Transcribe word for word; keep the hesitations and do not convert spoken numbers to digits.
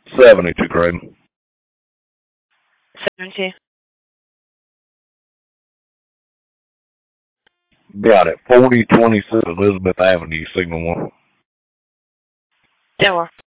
seventy-two, Craig. seventy-two. Got it. forty twenty-six Elizabeth Avenue, Signal one. There were.